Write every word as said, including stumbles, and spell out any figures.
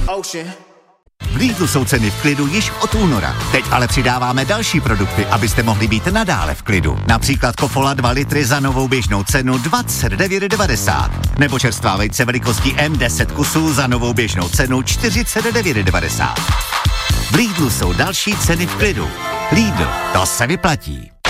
V Lidlu jsou ceny v klidu již od února. Teď ale přidáváme další produkty, abyste mohli být nadále v klidu. Například Kofola dva litry za novou běžnou cenu dvacet devět devadesát. Nebo čerstvá vejce velikosti M deset kusů za novou běžnou cenu čtyřicet devět devadesát. V Lidlu jsou další ceny v klidu. Lidl, to se vyplatí.